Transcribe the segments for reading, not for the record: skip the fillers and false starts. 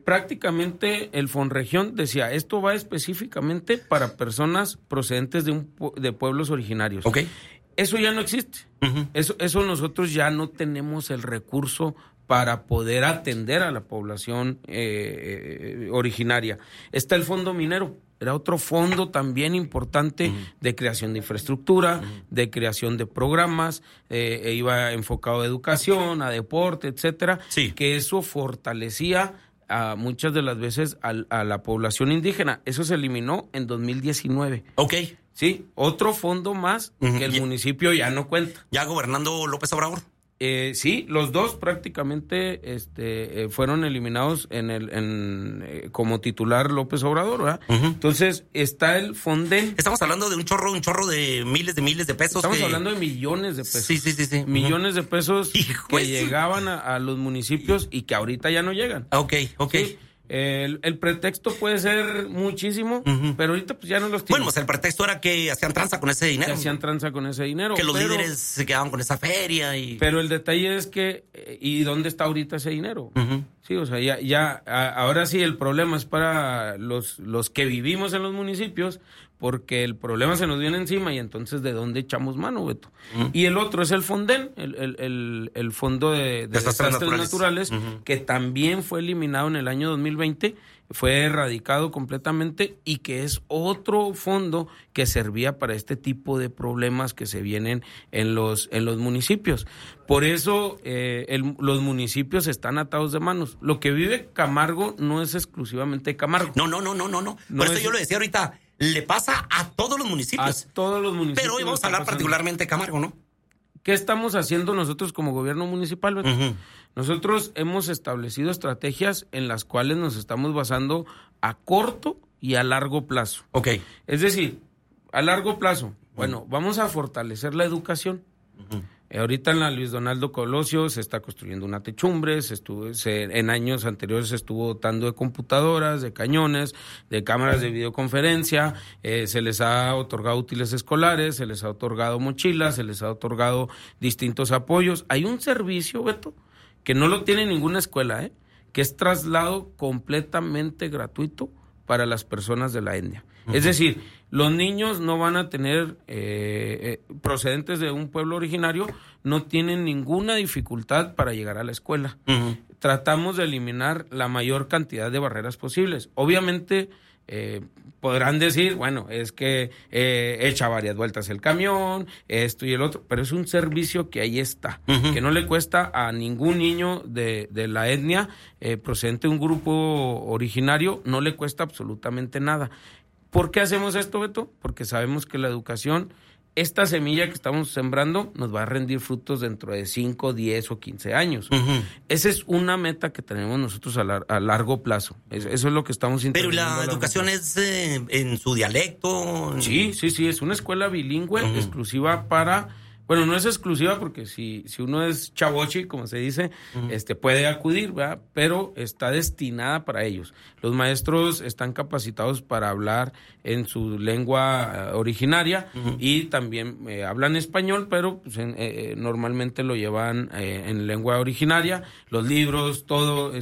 prácticamente el Fonregión decía, esto va específicamente para personas procedentes de pueblos originarios. Okay. Eso ya no existe. Uh-huh. Eso nosotros ya no tenemos el recurso para poder atender a la población originaria. Está el fondo minero. Era otro fondo también importante de creación de infraestructura, de creación de programas, iba enfocado a educación, a deporte, etcétera, que eso fortalecía a muchas de las veces a la población indígena. Eso se eliminó en 2019. Ok. Sí, otro fondo más que el municipio ya no cuenta. ¿Ya gobernando López Obrador? Sí, los dos prácticamente fueron eliminados como titular López Obrador, ¿verdad? Uh-huh. Entonces, está el Fonden. Estamos hablando de un chorro de miles de pesos. Estamos hablando de millones de pesos. Sí. Millones de pesos que llegaban a los municipios y que ahorita ya no llegan. Ok. ¿Sí? El pretexto puede ser muchísimo, pero ahorita pues ya no los tienen. Bueno, pues el pretexto era que hacían tranza con ese dinero. Que los líderes se quedaban con esa feria. Pero el detalle es que, ¿y dónde está ahorita ese dinero? Uh-huh. Sí, o sea, ahora sí el problema es para los que vivimos en los municipios, porque el problema se nos viene encima y entonces ¿de dónde echamos mano, Beto? Uh-huh. Y el otro es el Fonden, el Fondo de Desastres Naturales, uh-huh, que también fue eliminado en el año 2020, fue erradicado completamente y que es otro fondo que servía para este tipo de problemas que se vienen en los municipios. Por eso los municipios están atados de manos. Lo que vive Camargo no es exclusivamente Camargo. No. Por eso yo lo decía ahorita. Le pasa a todos los municipios. A todos los municipios. Pero hoy vamos a hablar particularmente de Camargo, ¿no? ¿Qué estamos haciendo nosotros como gobierno municipal, Beto? Uh-huh. Nosotros hemos establecido estrategias en las cuales nos estamos basando a corto y a largo plazo. Ok. Es decir, a largo plazo, bueno, vamos a fortalecer la educación. Uh-huh. Ahorita en la Luis Donaldo Colosio se está construyendo una techumbre, en años anteriores se estuvo dotando de computadoras, de cañones, de cámaras de videoconferencia, se les ha otorgado útiles escolares, se les ha otorgado mochilas, se les ha otorgado distintos apoyos. Hay un servicio, Beto, que no lo tiene ninguna escuela, que es traslado completamente gratuito para las personas de la etnia. Uh-huh. Es decir, los niños no van a tener, procedentes de un pueblo originario, no tienen ninguna dificultad para llegar a la escuela. Uh-huh. Tratamos de eliminar la mayor cantidad de barreras posibles. Obviamente, podrán decir, bueno, es que echa varias vueltas el camión, esto y el otro, pero es un servicio que ahí está, uh-huh, que no le cuesta a ningún niño de la etnia procedente de un grupo originario, no le cuesta absolutamente nada. ¿Por qué hacemos esto, Beto? Porque sabemos que la educación, esta semilla que estamos sembrando, nos va a rendir frutos dentro de 5, 10 o 15 años. Uh-huh. Esa es una meta que tenemos nosotros a largo plazo. Eso es lo que estamos intentando. ¿Pero la educación es en su dialecto? Sí, es una escuela bilingüe, uh-huh, exclusiva para... Bueno, no es exclusiva porque si uno es chavochi, como se dice, uh-huh, puede acudir, ¿verdad? Pero está destinada para ellos. Los maestros están capacitados para hablar en su lengua originaria, uh-huh, y también hablan español, pero pues, normalmente lo llevan en lengua originaria. Los libros, todo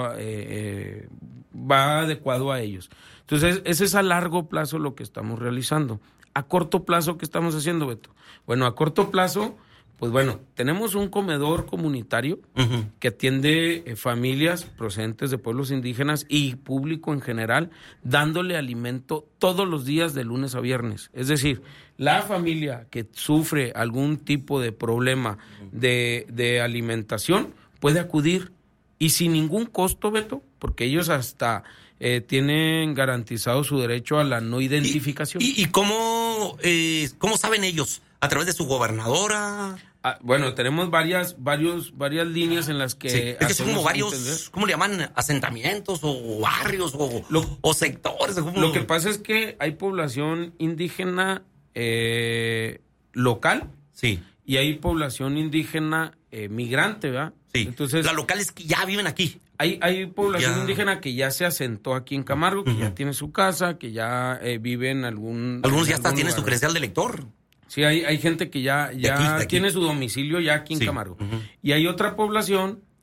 va adecuado a ellos. Entonces, ese es a largo plazo lo que estamos realizando. ¿A corto plazo qué estamos haciendo, Beto? Bueno, a corto plazo, pues bueno, tenemos un comedor comunitario, uh-huh, que atiende familias procedentes de pueblos indígenas y público en general, dándole alimento todos los días de lunes a viernes. Es decir, la familia que sufre algún tipo de problema de alimentación puede acudir y sin ningún costo, Beto, porque ellos hasta... tienen garantizado su derecho a la no identificación. ¿Y cómo saben ellos? ¿A través de su gobernadora? Bueno, tenemos varias líneas en las que... Sí, es que son como varios, entender. ¿Cómo le llaman? ¿Asentamientos o barrios o sectores? Lo que pasa es que hay población indígena local, sí, y hay población indígena migrante, ¿verdad? Sí. Entonces, la local es que ya viven aquí. Hay población indígena que ya se asentó aquí en Camargo, que uh-huh, ya tiene su casa, que ya vive en algún... Algunos ya hasta tienen su credencial de elector. Sí, hay gente que ya tiene su domicilio ya aquí en Camargo. Uh-huh. Y hay otra población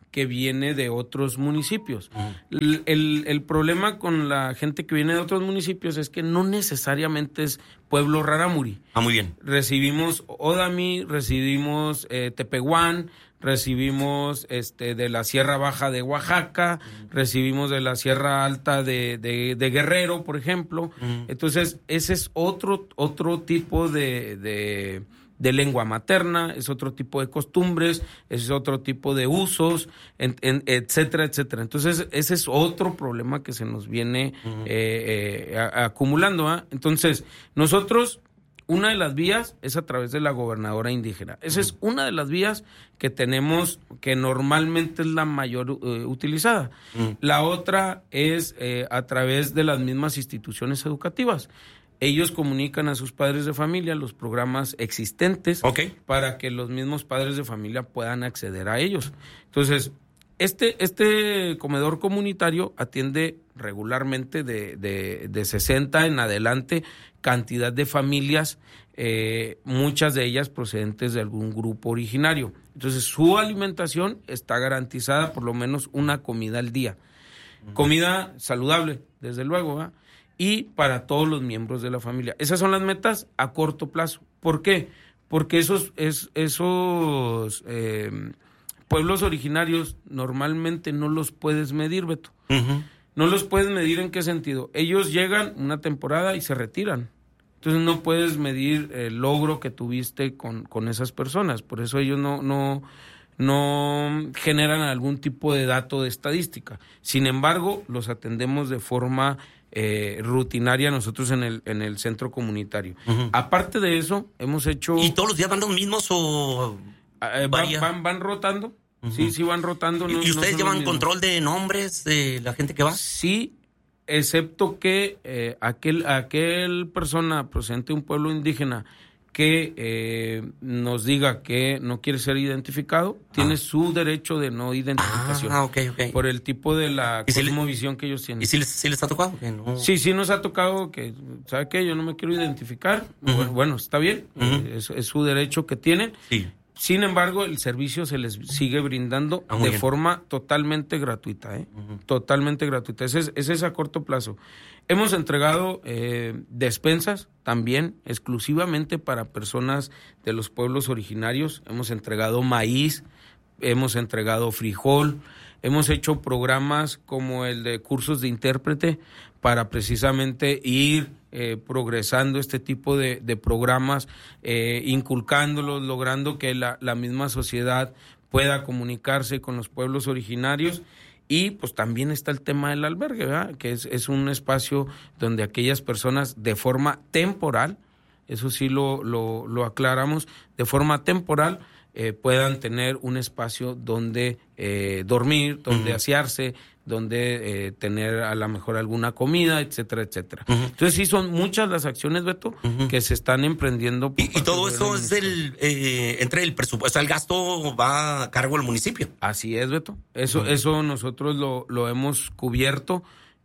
que viene de otros municipios. El problema con la gente que viene de otros municipios es que no necesariamente es pueblo rarámuri. Muy bien. Recibimos Odami, recibimos Tepehuán, recibimos de la Sierra Baja de Oaxaca, recibimos de la Sierra Alta de Guerrero, por ejemplo. Entonces, ese es otro tipo de lengua materna, es otro tipo de costumbres, es otro tipo de usos, etcétera, etcétera. Entonces, ese es otro problema que se nos viene acumulando. Entonces, nosotros, una de las vías es a través de la gobernadora indígena. Esa es una de las vías que tenemos, que normalmente es la mayor utilizada. La otra es a través de las mismas instituciones educativas. Ellos comunican a sus padres de familia los programas existentes para que los mismos padres de familia puedan acceder a ellos. Entonces, este comedor comunitario atiende regularmente de 60 en adelante cantidad de familias, muchas de ellas procedentes de algún grupo originario. Entonces, su alimentación está garantizada por lo menos una comida al día. Comida saludable, desde luego, ¿verdad? Y para todos los miembros de la familia. Esas son las metas a corto plazo. ¿Por qué? Porque esos pueblos originarios normalmente no los puedes medir, Beto. No los puedes medir ¿en qué sentido? Ellos llegan una temporada y se retiran. Entonces no puedes medir el logro que tuviste con esas personas. Por eso ellos no generan algún tipo de dato de estadística. Sin embargo, los atendemos de forma rutinaria nosotros en el centro comunitario. Aparte de eso, hemos hecho... ¿Y todos los días van los mismos o...? Van rotando. Sí, van rotando. ¿Y ustedes llevan control de nombres de la gente que va? Sí, excepto que aquel persona procedente de un pueblo indígena que nos diga que no quiere ser identificado, tiene su derecho de no identificación. Okay. Por el tipo de la cosmovisión que ellos tienen. ¿Y si les ha tocado? Que no... Sí nos ha tocado que, ¿sabe qué? Yo no me quiero identificar. Bueno, está bien, es su derecho que tienen. Sí. Sin embargo, el servicio se les sigue brindando de forma totalmente gratuita, totalmente gratuita. Ese es a corto plazo. Hemos entregado despensas también exclusivamente para personas de los pueblos originarios. Hemos entregado maíz, hemos entregado frijol, hemos hecho programas como el de cursos de intérprete para precisamente ir progresando este tipo de programas, inculcándolos, logrando que la misma sociedad pueda comunicarse con los pueblos originarios. Y pues también está el tema del albergue, ¿verdad? Que es un espacio donde aquellas personas de forma temporal, eso sí lo aclaramos, de forma temporal puedan tener un espacio donde dormir, donde asearse, donde tener a lo mejor alguna comida, etcétera, etcétera. Entonces sí son muchas las acciones, Beto, que se están emprendiendo. Y todo eso es entre el presupuesto, el gasto va a cargo del municipio. Así es, Beto. Eso nosotros lo hemos cubierto.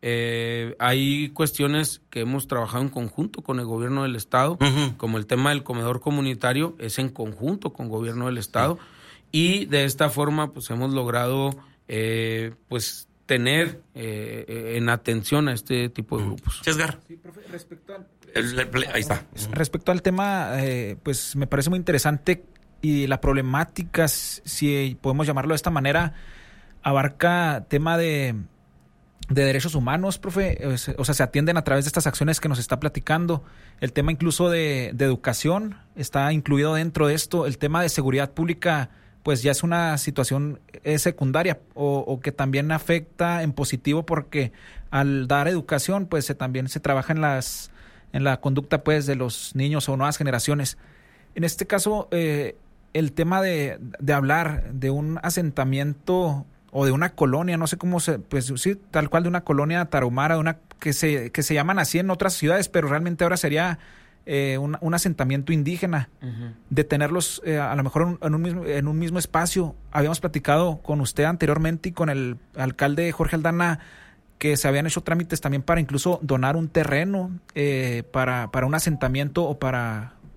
Hay cuestiones que hemos trabajado en conjunto con el gobierno del estado, como el tema del comedor comunitario, es en conjunto con el gobierno del estado, y de esta forma pues hemos logrado pues tener en atención a este tipo de grupos. Chesgar. Sí, profe, respecto al... ahí está. Respecto al tema, pues me parece muy interesante, y la problemática, si podemos llamarlo de esta manera, abarca tema de derechos humanos, profe. O sea, se atienden a través de estas acciones que nos está platicando. El tema incluso de educación está incluido dentro de esto. El tema de seguridad pública, pues ya es una situación secundaria o que también afecta en positivo, porque al dar educación, pues también se trabaja en la conducta pues de los niños o nuevas generaciones. En este caso, el tema de hablar de un asentamiento o de una colonia, no sé cómo pues sí, tal cual de una colonia tarahumara, que se llaman así en otras ciudades, pero realmente ahora sería un asentamiento indígena, de tenerlos a lo mejor en un mismo espacio. Habíamos platicado con usted anteriormente y con el alcalde Jorge Aldana que se habían hecho trámites también para incluso donar un terreno para un asentamiento o para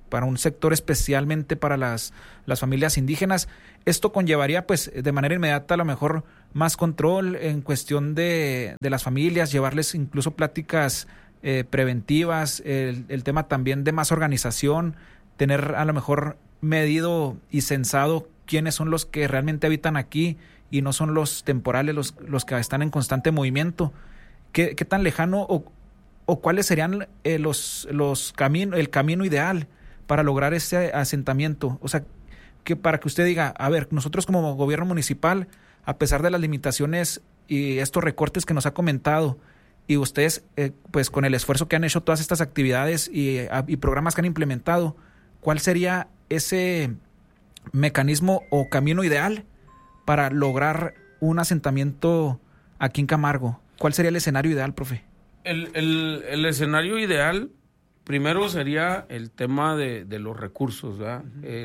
para un sector especialmente para las familias indígenas. Esto conllevaría pues de manera inmediata a lo mejor más control en cuestión de las familias, llevarles incluso pláticas preventivas, el tema también de más organización, tener a lo mejor medido y censado quiénes son los que realmente habitan aquí y no son los temporales, los que están en constante movimiento. ¿Qué tan lejano o cuáles serían el camino ideal para lograr ese asentamiento? O sea, que para que usted diga, a ver, nosotros como gobierno municipal, a pesar de las limitaciones y estos recortes que nos ha comentado, y ustedes, pues con el esfuerzo que han hecho todas estas actividades y programas que han implementado, ¿cuál sería ese mecanismo o camino ideal para lograr un asentamiento aquí en Camargo? ¿Cuál sería el escenario ideal, profe? El escenario ideal, primero sería el tema de los recursos, ¿verdad?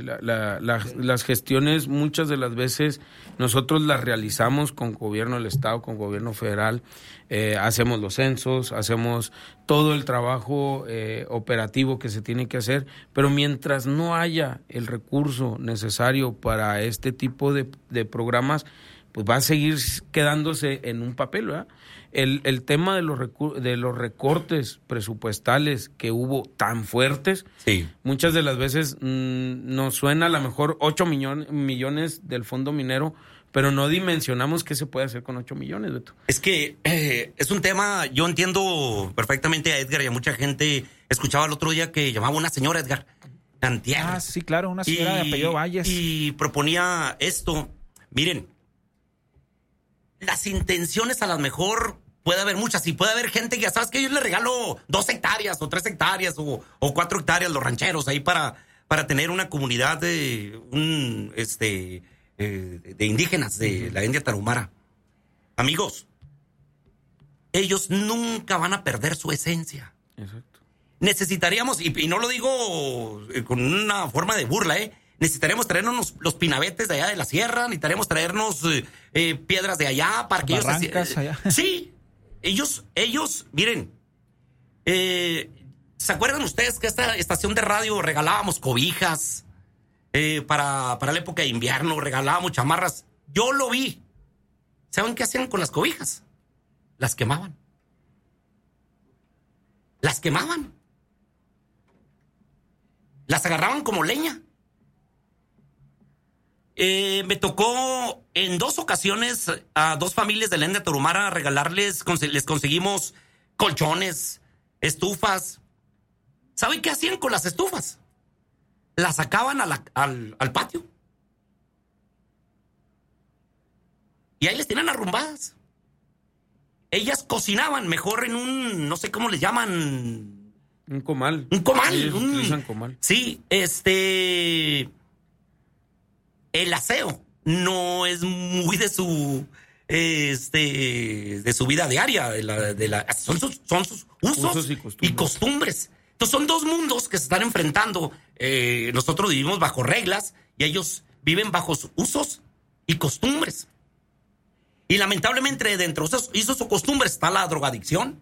Las gestiones muchas de las veces nosotros las realizamos con gobierno del estado, con gobierno federal, hacemos los censos, hacemos todo el trabajo operativo que se tiene que hacer, pero mientras no haya el recurso necesario para este tipo de programas, pues va a seguir quedándose en un papel, ¿verdad? El tema de los recortes presupuestales que hubo tan fuertes, sí, muchas de las veces nos suena a lo mejor 8 millones del fondo minero, pero no dimensionamos qué se puede hacer con 8 millones, Beto. Es que es un tema, yo entiendo perfectamente a Edgar y a mucha gente. Escuchaba el otro día que llamaba una señora, Edgar, Cantier. Ah, sí, claro, una señora de apellido Valles. Y proponía esto. Miren, las intenciones a lo mejor puede haber muchas, y puede haber gente que ya sabes que yo le regalo 2 hectáreas o 3 hectáreas o 4 hectáreas los rancheros ahí para tener una comunidad de indígenas de la India Tarahumara. Amigos, ellos nunca van a perder su esencia. Exacto. Necesitaríamos, y no lo digo con una forma de burla, necesitaremos traernos los pinabetes de allá de la sierra, necesitaremos traernos piedras de allá para que barrancas allá. Sí, ellos, miren, ¿se acuerdan ustedes que esta estación de radio regalábamos cobijas para la época de invierno, regalábamos chamarras? Yo lo vi. ¿Saben qué hacían con las cobijas? Las quemaban. Las agarraban como leña. Me tocó en 2 ocasiones a 2 familias de la India Tarahumara regalarles, les conseguimos colchones, estufas. ¿Saben qué hacían con las estufas? Las sacaban al patio. Y ahí les tenían arrumbadas. Ellas cocinaban mejor en un, no sé cómo les llaman. Un comal. Un comal. Ellos utilizan comal. Sí, el aseo no es muy de su vida diaria, son sus usos y costumbres. Entonces son 2 mundos que se están enfrentando. Nosotros vivimos bajo reglas y ellos viven bajo sus usos y costumbres. Y lamentablemente dentro de esos o costumbres está la drogadicción,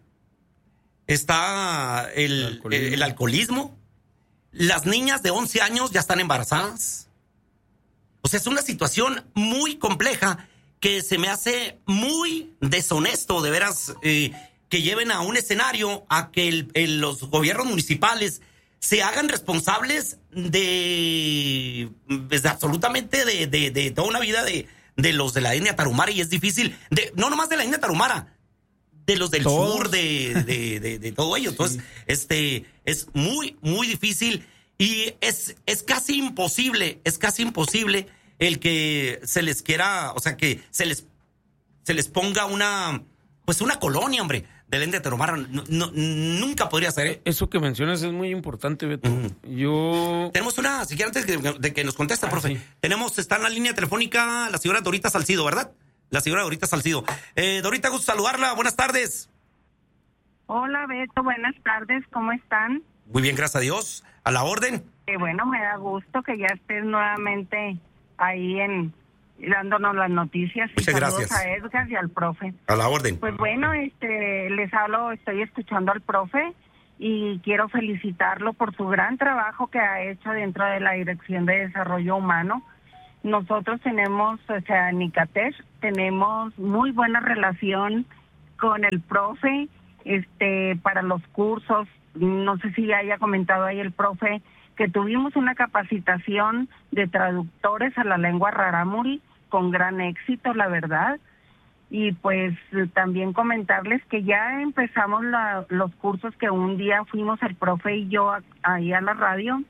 está el alcoholismo. Las niñas de 11 años ya están embarazadas. O sea, es una situación muy compleja que se me hace muy deshonesto, de veras, que lleven a un escenario a que los gobiernos municipales se hagan responsables de absolutamente de toda una vida de los de la India Tarahumara, y es difícil, no nomás de la India Tarahumara, de los del sur, de todo ello. Entonces, es muy, muy difícil. Y es casi imposible el que se les quiera, o sea, que se les ponga una colonia, hombre, de la India Tarahumara. Nunca podría ser. Eso que mencionas es muy importante, Beto. Uh-huh. Tenemos una, si quieren, antes de que nos conteste, profe. Sí. Está en la línea telefónica la señora Dorita Salcido, ¿verdad? La señora Dorita Salcido. Dorita, gusto saludarla. Buenas tardes. Hola, Beto. Buenas tardes. ¿Cómo están? Muy bien, gracias a Dios. A la orden. Bueno, me da gusto que ya estés nuevamente ahí dándonos las noticias. Muchas gracias a Edgar y al profe. A la orden. Pues bueno, les hablo, estoy escuchando al profe y quiero felicitarlo por su gran trabajo que ha hecho dentro de la Dirección de Desarrollo Humano. Nosotros tenemos, o sea, en ICATEX tenemos muy buena relación con el profe, para los cursos. No sé si haya comentado ahí el profe que tuvimos una capacitación de traductores a la lengua rarámuri con gran éxito, la verdad. Y pues también comentarles que ya empezamos los cursos que un día fuimos el profe y yo ahí a la radio,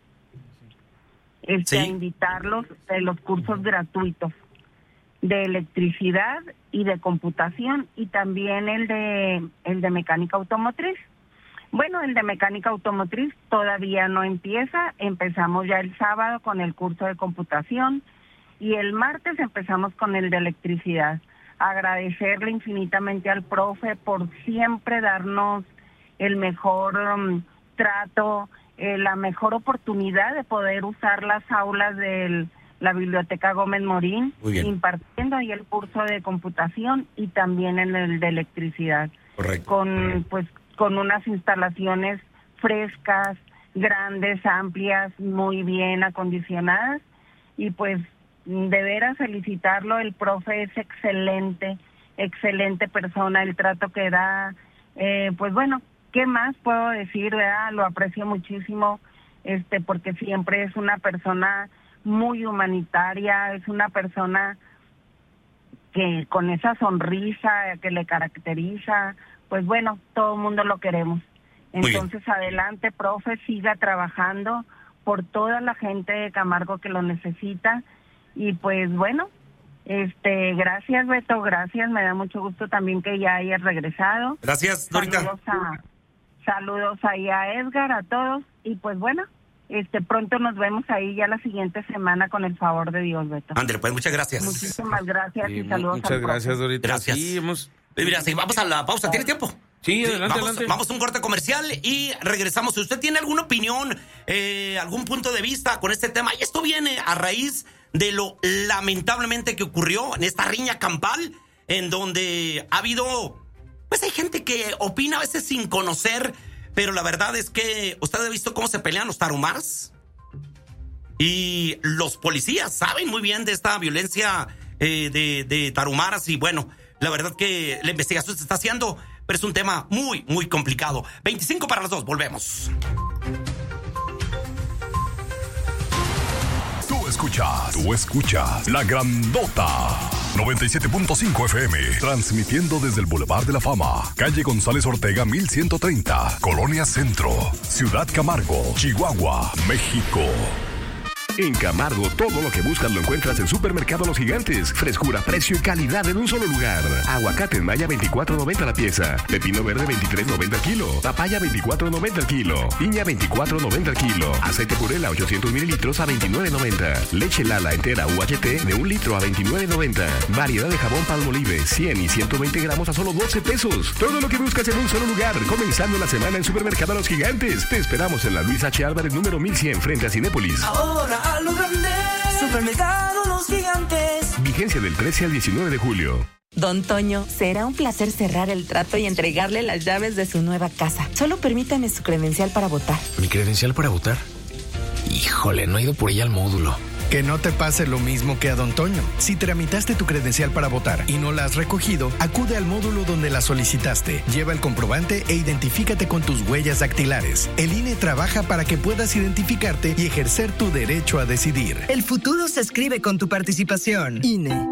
Sí. a invitarlos de los cursos gratuitos de electricidad y de computación, y también el de mecánica automotriz. Bueno, el de mecánica automotriz todavía no empieza, empezamos ya el sábado con el curso de computación y el martes empezamos con el de electricidad. Agradecerle infinitamente al profe por siempre darnos el mejor trato, la mejor oportunidad de poder usar las aulas de la Biblioteca Gómez Morín, impartiendo ahí el curso de computación y también en el de electricidad. Correcto. Con unas instalaciones frescas, grandes, amplias, muy bien acondicionadas, y pues de veras felicitarlo. El profe es excelente persona, el trato que da, pues bueno, ¿qué más puedo decir, verdad? Lo aprecio muchísimo, porque siempre es una persona muy humanitaria, es una persona que con esa sonrisa que le caracteriza, pues bueno, todo el mundo lo queremos. Entonces adelante, profe, siga trabajando por toda la gente de Camargo que lo necesita. Y pues bueno, gracias, Beto, gracias, me da mucho gusto también que ya hayas regresado. Gracias, Dorita. Saludos ahí a Edgar, a todos, y pues bueno, pronto nos vemos ahí ya la siguiente semana con el favor de Dios, Beto. Ándale, pues muchas gracias. Muchísimas gracias y saludos. Muchas gracias, Dorita. Gracias. Sí, Mira, sí, vamos a la pausa, ¿tiene tiempo? Sí, adelante. Vamos a un corte comercial y regresamos. Si usted tiene alguna opinión, algún punto de vista con este tema, y esto viene a raíz de lo lamentablemente que ocurrió en esta riña campal, en donde ha habido, pues hay gente que opina a veces sin conocer, pero la verdad es que usted ha visto cómo se pelean los tarumaras, y los policías saben muy bien de esta violencia de tarumaras, y bueno, la verdad que la investigación se está haciendo, pero es un tema muy, muy complicado. 25 para las 2, volvemos. Tú escuchas La Grandota 97.5 FM, transmitiendo desde el Boulevard de la Fama, calle González Ortega 1130, Colonia Centro, Ciudad Camargo, Chihuahua, México. En Camargo, todo lo que buscas lo encuentras en Supermercado Los Gigantes. Frescura, precio y calidad en un solo lugar. Aguacate en malla 24.90 la pieza. Pepino verde 23.90 al kilo. Papaya 24.90 al kilo. Piña 24.90 al kilo. Aceite Purela 800 mililitros a 29.90. Leche Lala entera UHT de 1 litro a 29.90. Variedad de jabón Palmolive 100 y 120 gramos a solo 12 pesos. Todo lo que buscas en un solo lugar. Comenzando la semana en Supermercado Los Gigantes. Te esperamos en la Luis H. Álvarez número 1100 frente a Cinépolis. Ahora a lo grande, Supermercado Los Gigantes. Vigencia del 13 al 19 de julio. Don Toño, será un placer cerrar el trato y entregarle las llaves de su nueva casa. Solo permítame su credencial para votar. ¿Mi credencial para votar? Híjole, no he ido por ella al módulo. Que no te pase lo mismo que a Don Toño. Si tramitaste tu credencial para votar y no la has recogido, acude al módulo donde la solicitaste. Lleva el comprobante e identifícate con tus huellas dactilares. El INE trabaja para que puedas identificarte y ejercer tu derecho a decidir. El futuro se escribe con tu participación. INE.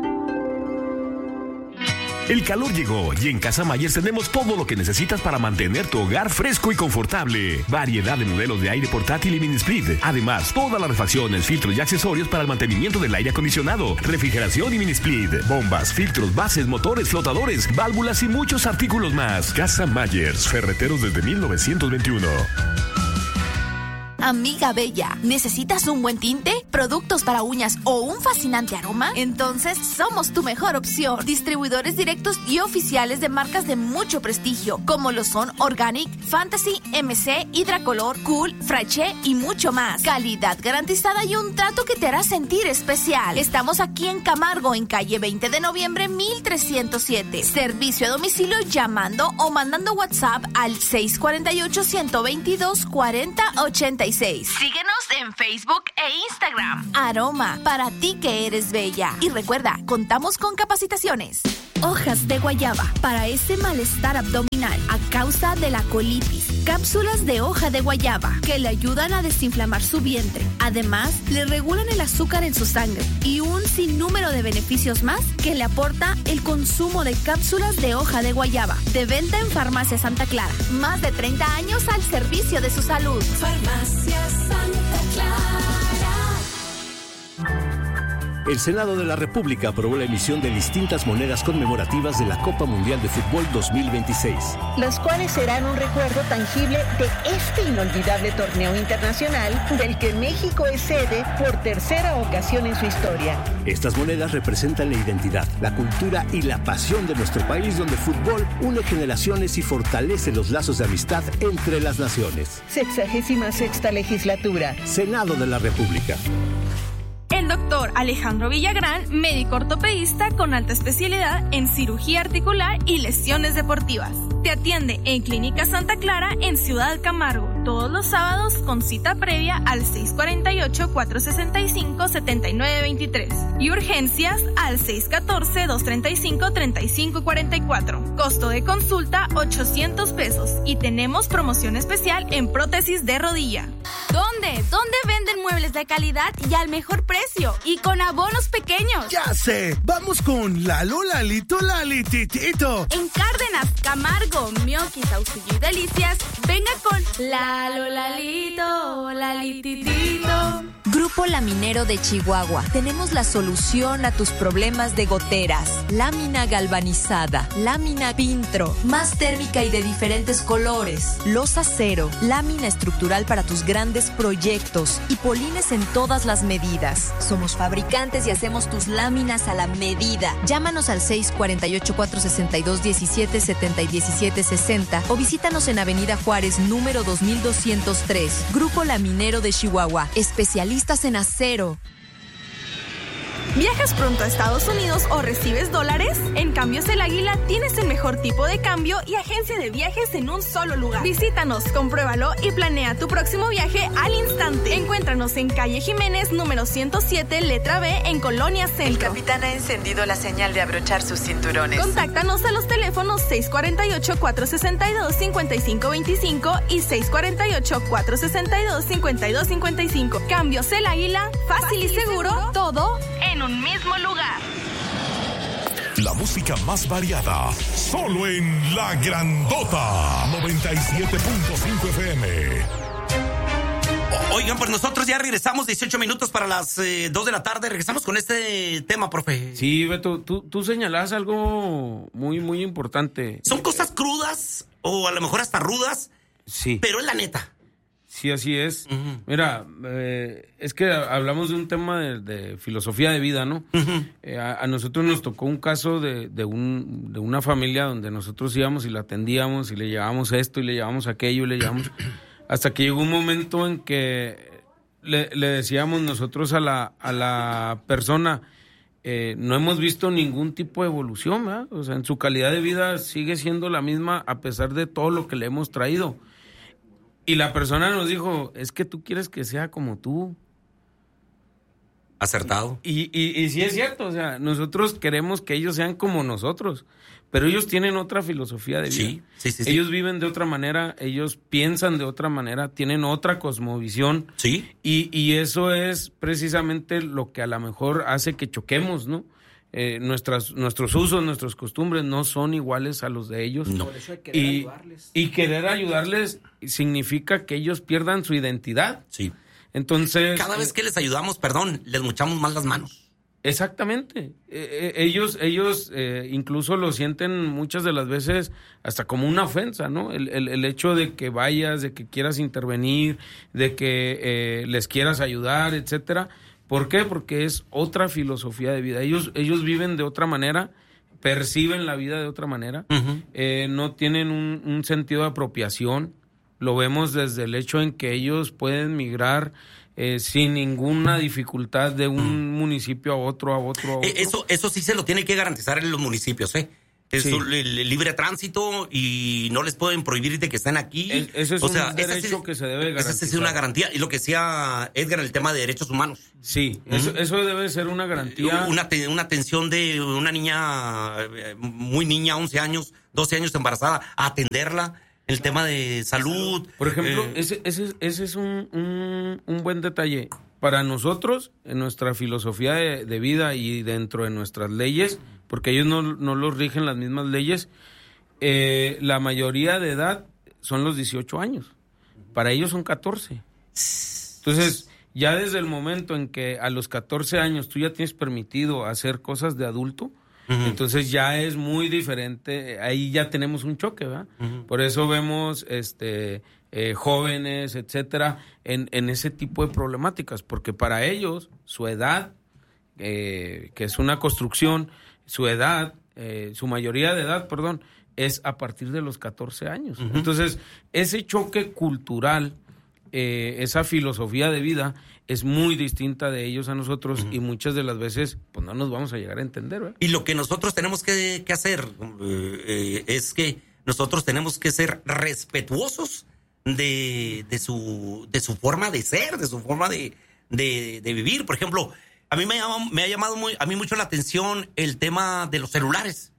El calor llegó y en Casa Mayer tenemos todo lo que necesitas para mantener tu hogar fresco y confortable. Variedad de modelos de aire portátil y mini split. Además, todas las refacciones, filtros y accesorios para el mantenimiento del aire acondicionado, refrigeración y mini split, bombas, filtros, bases, motores, flotadores, válvulas y muchos artículos más. Casa Mayer, ferreteros desde 1921. Amiga bella, ¿necesitas un buen tinte, productos para uñas o un fascinante aroma? Entonces somos tu mejor opción. Distribuidores directos y oficiales de marcas de mucho prestigio, como lo son Organic, Fantasy, MC, Hidracolor, Cool, Fraiche y mucho más. Calidad garantizada y un trato que te hará sentir especial. Estamos aquí en Camargo, en calle 20 de noviembre 1307. Servicio a domicilio llamando o mandando WhatsApp al 648-122-4086. Síguenos en Facebook e Instagram. Aroma, para ti que eres bella. Y recuerda, contamos con capacitaciones. Hojas de guayaba para ese malestar abdominal a causa de la colitis. Cápsulas de hoja de guayaba que le ayudan a desinflamar su vientre. Además, le regulan el azúcar en su sangre y un sinnúmero de beneficios más que le aporta el consumo de cápsulas de hoja de guayaba. De venta en Farmacia Santa Clara. Más de 30 años al servicio de su salud. Farmacia Santa Clara. El Senado de la República aprobó la emisión de distintas monedas conmemorativas de la Copa Mundial de Fútbol 2026. Las cuales serán un recuerdo tangible de este inolvidable torneo internacional del que México es sede por tercera ocasión en su historia. Estas monedas representan la identidad, la cultura y la pasión de nuestro país, donde el fútbol une generaciones y fortalece los lazos de amistad entre las naciones. 66ª legislatura. Senado de la República. El doctor Alejandro Villagrán, médico ortopedista con alta especialidad en cirugía articular y lesiones deportivas. Te atiende en Clínica Santa Clara en Ciudad Camargo, todos los sábados con cita previa al 648-465-7923 y urgencias al 614-235-3544. Costo de consulta $800 y tenemos promoción especial en prótesis de rodilla. ¿Dónde? ¿Dónde venden muebles de calidad y al mejor precio? Y con abonos pequeños. ¡Ya sé! ¡Vamos con Lalo, Lalito, Lalititito! En Cárdenas, Camargo, Mioqui, Saucillo y Delicias, venga con Lalo, Lalito, Lalititito. Grupo Laminero de Chihuahua. Tenemos la solución a tus problemas de goteras. Lámina galvanizada, lámina Pintro, más térmica y de diferentes colores. Losa cero, lámina estructural para tus grandes proyectos y polines en todas las medidas. Somos fabricantes y hacemos tus láminas a la medida. Llámanos al 648-462-1770 y 1760 o visítanos en Avenida Juárez, número 2203. Grupo Laminero de Chihuahua. Especialistas en acero. ¿Viajas pronto a Estados Unidos o recibes dólares? En Cambios El Águila tienes el mejor tipo de cambio y agencia de viajes en un solo lugar. Visítanos, compruébalo y planea tu próximo viaje al instante. Encuéntranos en calle Jiménez, número 107, letra B, en Colonia Centro. El capitán ha encendido la señal de abrochar sus cinturones. Contáctanos a los teléfonos 648-462-5525 y 648-462-5255. Cambios El Águila, fácil y seguro, todo en un mismo lugar. La música más variada, solo en La Grandota 97.5 FM. Oigan, pues nosotros ya regresamos, 18 minutos para las 2 de la tarde. Regresamos con este tema, profe. Sí, Beto, tú señalás algo muy, muy importante. Son cosas crudas o a lo mejor hasta rudas, sí, pero es la neta. Sí, así es. Uh-huh. Mira, es que hablamos de un tema de filosofía de vida, ¿no? Uh-huh. A nosotros nos tocó un caso de una familia donde nosotros íbamos y la atendíamos y le llevábamos esto y le llevábamos aquello y le llevábamos... Hasta que llegó un momento en que le decíamos nosotros a la persona, no hemos visto ningún tipo de evolución, ¿verdad? O sea, en su calidad de vida sigue siendo la misma a pesar de todo lo que le hemos traído. Y la persona nos dijo, es que tú quieres que sea como tú. Acertado. Y sí es cierto, o sea, nosotros queremos que ellos sean como nosotros, pero ellos tienen otra filosofía de vida. Sí. Ellos viven de otra manera, ellos piensan de otra manera, tienen otra cosmovisión. Sí. Y eso es precisamente lo que a lo mejor hace que choquemos, ¿no? Nuestros usos, nuestras costumbres no son iguales a los de ellos. No. Por eso hay que querer ayudarles. Y querer ayudarles significa que ellos pierdan su identidad. Sí. Entonces... Cada vez que les ayudamos, les mochamos más las manos. Exactamente. Ellos incluso lo sienten muchas de las veces hasta como una ofensa, ¿no? El hecho de que vayas, de que quieras intervenir, de que les quieras ayudar, etcétera. ¿Por qué? Porque es otra filosofía de vida. Ellos viven de otra manera, perciben la vida de otra manera, no tienen un sentido de apropiación. Lo vemos desde el hecho en que ellos pueden migrar sin ninguna dificultad de un municipio a otro. Eso sí se lo tiene que garantizar en los municipios, ¿eh? Es el libre tránsito y no les pueden prohibir de que estén aquí. Eso es un derecho que se debe garantizar. Esa es una garantía. Y lo que decía Edgar, el tema de derechos humanos. Sí, eso debe ser una garantía. Una atención de una niña, muy niña, 11 años, 12 años embarazada, a atenderla. El tema de salud. Por ejemplo, ese es un buen detalle. Para nosotros, en nuestra filosofía de vida y dentro de nuestras leyes, porque ellos no los rigen las mismas leyes, la mayoría de edad son los 18 años. Para ellos son 14. Entonces, ya desde el momento en que a los 14 años tú ya tienes permitido hacer cosas de adulto, entonces ya es muy diferente, ahí ya tenemos un choque, ¿verdad? Por eso vemos jóvenes, etcétera, en ese tipo de problemáticas, porque para ellos su edad, que es una construcción, su mayoría de edad, es a partir de los 14 años. Entonces, ese choque cultural, esa filosofía de vida es muy distinta de ellos a nosotros y muchas de las veces pues no nos vamos a llegar a entender, ¿verdad? Y lo que nosotros tenemos que hacer es que nosotros tenemos que ser respetuosos de su forma de ser, de su forma de vivir. Por ejemplo, a mí me ha llamado mucho la atención el tema de los celulares.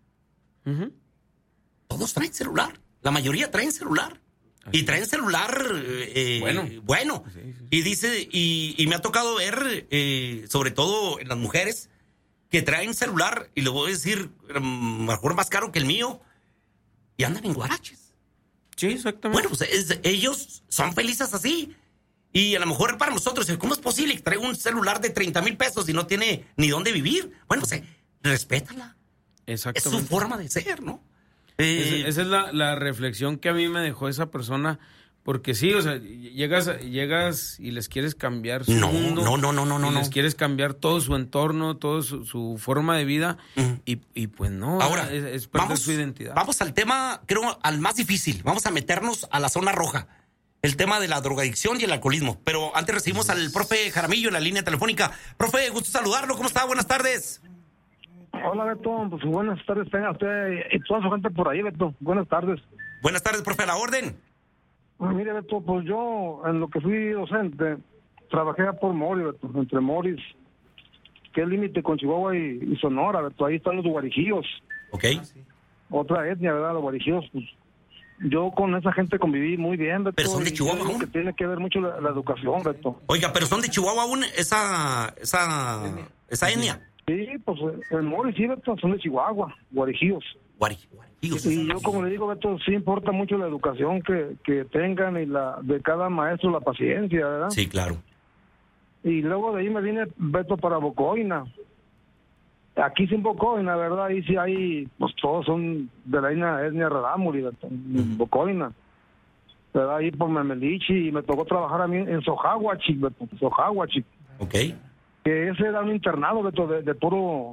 Todos traen celular, la mayoría traen celular. Y traen celular bueno. Sí. Y dice, y me ha tocado ver, sobre todo en las mujeres, que traen celular, y le voy a decir, mejor más caro que el mío, y andan en guaraches. Sí, exactamente. Bueno, pues ellos son felices así. Y a lo mejor para nosotros, ¿cómo es posible que traiga un celular de 30,000 pesos y no tiene ni dónde vivir? Bueno, respétala. Exactamente. Es su forma de ser, ¿no? Esa es la reflexión que a mí me dejó esa persona, porque sí, o sea, llegas y les quieres cambiar su mundo. No. Les quieres cambiar todo su entorno, toda su forma de vida, y pues no. Ahora, es perder su identidad. Vamos al tema, creo, al más difícil. Vamos a meternos a la zona roja. El tema de la drogadicción y el alcoholismo. Pero antes recibimos al profe Jaramillo en la línea telefónica. Profe, gusto saludarlo. ¿Cómo está? Buenas tardes. Hola, Beto, pues buenas tardes, tenga usted y toda su gente por ahí, Beto. Buenas tardes. Buenas tardes, profe, a la orden. Mire, Beto, pues yo, en lo que fui docente, trabajé por Moris, Beto, entre Moris, que es límite con Chihuahua y Sonora, Beto. Ahí están los guarijíos. Ok. Otra etnia, ¿verdad? Los guarijíos, pues yo con esa gente conviví muy bien, Beto. ¿Pero son de Chihuahua aún? Que tiene que ver mucho la educación, Beto. Oiga, ¿pero son de Chihuahua aún esa etnia? Sí, pues el Moris sí, Beto, son de Chihuahua, guarijíos. Guarijíos. Y yo, como le digo, Beto, sí importa mucho la educación que tengan y la de cada maestro, la paciencia, ¿verdad? Sí, claro. Y luego de ahí me vine, Beto, para Bocoina. Aquí sin Bocoina, ¿verdad? Ahí sí hay, pues todos son de la etnia Rarámuri, Beto, Bocoina. ¿Verdad? Ahí por Memelichi, y me tocó trabajar a mí en Sojahuachic, Beto, Sojahuachic. Ok. Que ese era un internado, Beto, de puro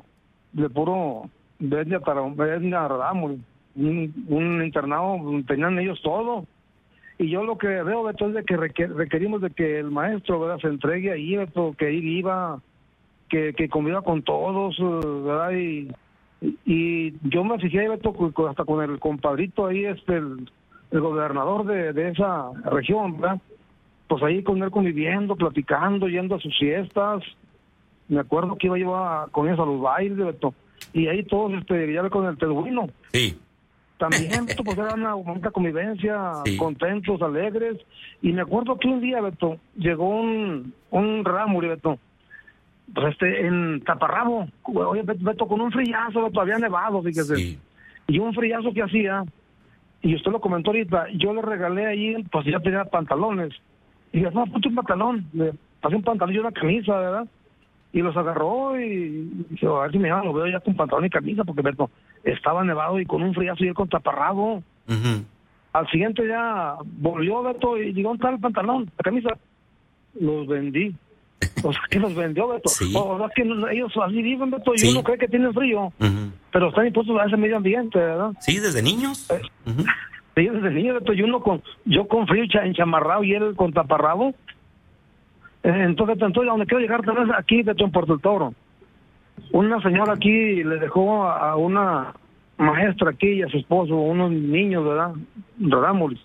etnia Rarámuri. Un internado, tenían ellos todo. Y yo lo que veo, Beto, es de que requerimos de que el maestro, ¿verdad?, se entregue ahí, Beto, que él iba, que conviva con todos, ¿verdad? Y yo me fijé ahí, Beto, hasta con el compadrito ahí, el gobernador de esa región, ¿verdad? Pues ahí con él conviviendo, platicando, yendo a sus fiestas. Me acuerdo que iba yo con ellos a los bailes, Beto. Y ahí todos ya con el teluino. Sí. También, Beto, pues era una convivencia, sí, contentos, alegres. Y me acuerdo que un día, Beto, llegó un Rarámuri, Beto, pues en Taparrabo. Oye, Beto, con un frillazo, Beto, había nevado, fíjese. Sí. Y un frillazo que hacía, y usted lo comentó ahorita, yo le regalé ahí, pues ya tenía pantalones. Y dije, no, ponte un pantalón. Le pasé un pantalón y una camisa, ¿verdad? y los agarró y dijo, a ver si me lo veo ya con pantalón y camisa, porque Beto, estaba nevado y con un friazo y él con taparrabo. Al siguiente día volvió Beto y llegó el pantalón, la camisa, los vendí. O sea, que los vendió Beto. Sí. O sea, que ellos así viven, Beto, y Sí. uno cree que tienen frío, pero están impuestos a ese medio ambiente, ¿verdad? Sí, desde niños. Sí, desde niño, Beto, yo con frío enchamarrado y él con taparrabo. Entonces, a donde quiero llegar también es aquí, Beto, en Puerto del Toro. Una señora aquí le dejó a una maestra aquí y a su esposo unos niños, ¿verdad? Radámoris.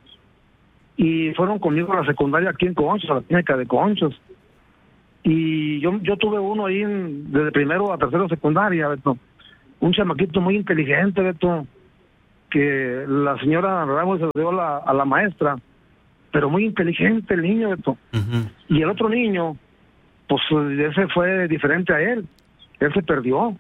Y fueron conmigo a la secundaria aquí en Conchos, a la clínica de Conchos. Y yo tuve uno ahí desde primero a tercero secundaria, Beto. Un chamaquito muy inteligente, Beto, que la señora Ramos se lo dio a la maestra, pero muy inteligente el niño, Beto. Y el otro niño, pues ese fue diferente a él se perdió.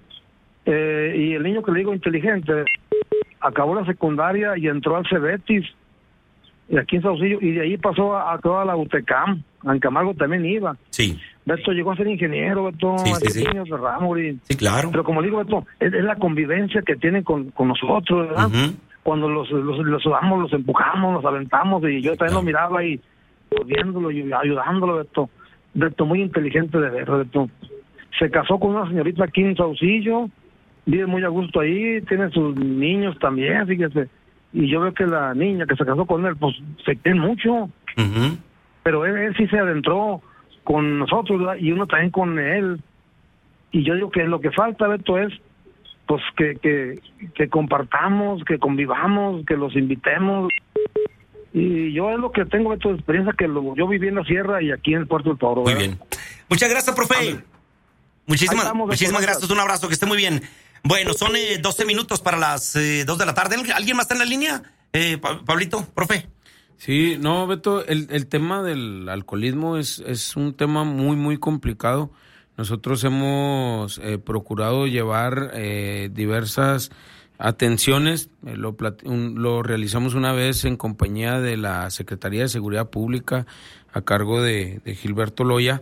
Y el niño que le digo inteligente, acabó la secundaria y entró al Cebetis, y aquí en Saucillo, y de ahí pasó a toda la UTECAM, en Camargo también iba. Sí. Beto llegó a ser ingeniero, Beto, Sí. niños de Ramos. Sí, claro. Pero como digo, Beto, es la convivencia que tienen con nosotros, ¿verdad? Cuando los damos, los empujamos, los aventamos, y yo también lo miraba y viéndolo y ayudándolo, Beto. Beto, muy inteligente de ver, Beto. Se casó con una señorita aquí en Saucillo, vive muy a gusto ahí, tiene sus niños también, fíjese. Y yo veo que la niña que se casó con él, pues se quieren mucho. Pero él sí se adentró con nosotros, ¿verdad? Y uno también con él. Y yo digo que lo que falta, Beto, es pues que compartamos, que convivamos, que los invitemos. Y yo es lo que tengo, Beto, de experiencia, que yo viví en la sierra y aquí en el Puerto del Toro. Muy ¿verdad? bien. Muchas gracias, profe. Muchísimas gracias, un abrazo, que esté muy bien. Bueno, son 12 minutos para las 2 de la tarde. ¿Alguien más está en la línea? Pablito, profe. Sí, no, Beto, el tema del alcoholismo es un tema muy, muy complicado. Nosotros hemos procurado llevar diversas atenciones. Lo realizamos una vez en compañía de la Secretaría de Seguridad Pública a cargo de Gilberto Loya.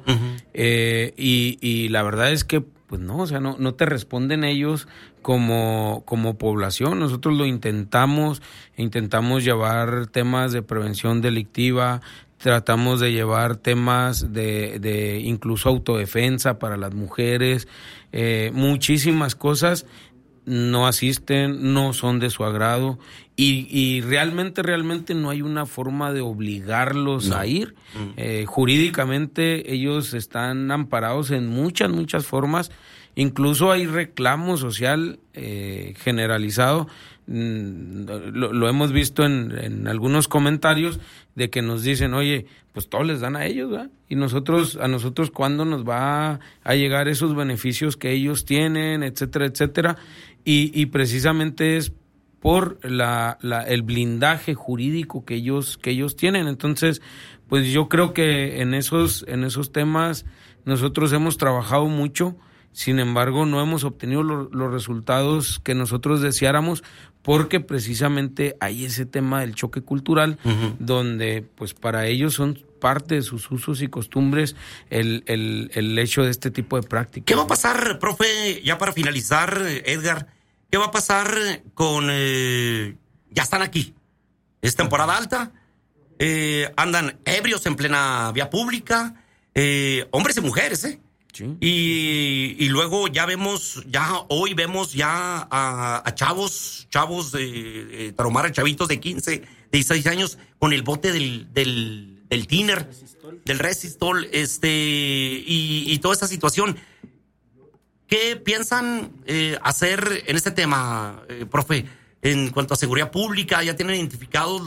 Y la verdad es que pues no, o sea, no te responden ellos como población. Nosotros lo intentamos llevar temas de prevención delictiva, tratamos de llevar temas de incluso autodefensa para las mujeres, muchísimas cosas. No asisten, no son de su agrado y realmente no hay una forma de obligarlos a ir. Jurídicamente ellos están amparados en muchas formas, incluso hay reclamo social generalizado. Lo hemos visto en algunos comentarios de que nos dicen, oye, pues todos les dan a ellos, ¿verdad? Y a nosotros ¿cuándo nos va a llegar esos beneficios que ellos tienen, etcétera? Y precisamente es por el blindaje jurídico que ellos tienen. Entonces, pues yo creo que en esos temas nosotros hemos trabajado mucho. Sin embargo, no hemos obtenido los resultados que nosotros deseáramos, porque precisamente hay ese tema del choque cultural, donde pues para ellos son parte de sus usos y costumbres el hecho de este tipo de prácticas. ¿Qué va a pasar, profe, ya para finalizar, Edgar? ¿Qué va a pasar con... ya están aquí, es temporada alta, andan ebrios en plena vía pública, hombres y mujeres, Sí. Y luego hoy vemos a chavos taromar a chavitos de 15, 16 años con el bote del tiner, del resistol, y toda esta situación. ¿Qué piensan hacer en este tema, profe? En cuanto a seguridad pública, ¿ya tienen identificados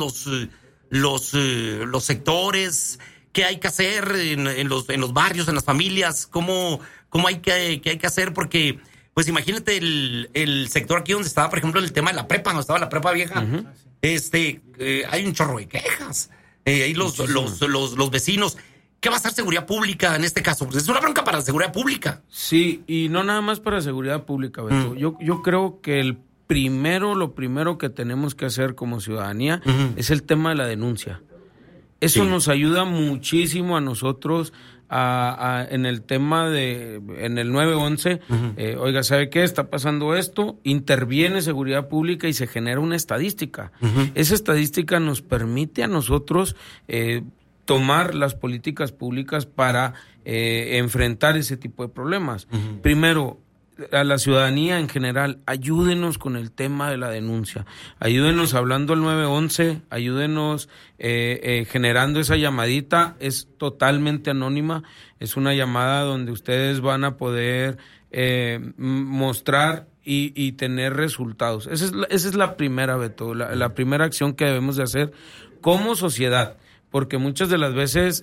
los sectores? ¿Qué hay que hacer en los barrios, en las familias? ¿Cómo qué hay que hacer? Porque, pues imagínate el sector aquí donde estaba, por ejemplo, el tema de la prepa, donde estaba la prepa vieja. Hay un chorro de quejas. Ahí los vecinos. ¿Qué va a hacer seguridad pública en este caso? Porque es una bronca para seguridad pública. Sí, y no nada más para seguridad pública, Beto. Yo creo que lo primero que tenemos que hacer como ciudadanía es el tema de la denuncia. Eso nos ayuda muchísimo a nosotros en el tema en el 911. Oiga, ¿sabe qué? Está pasando esto, interviene seguridad pública y se genera una estadística. Esa estadística nos permite a nosotros tomar las políticas públicas para enfrentar ese tipo de problemas. Primero, a la ciudadanía en general, ayúdenos con el tema de la denuncia, ayúdenos hablando al 911, ayúdenos generando esa llamadita, es totalmente anónima, es una llamada donde ustedes van a poder mostrar y tener resultados. Esa es la primera, Beto, la primera acción que debemos de hacer como sociedad, porque muchas de las veces